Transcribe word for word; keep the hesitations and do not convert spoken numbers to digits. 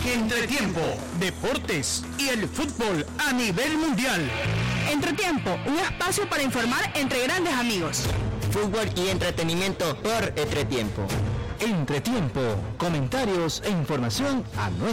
Entretiempo, deportes y el fútbol a nivel mundial. Entretiempo, un espacio para informar entre grandes amigos. Fútbol y entretenimiento por Entretiempo. Entretiempo, comentarios e información a nuestro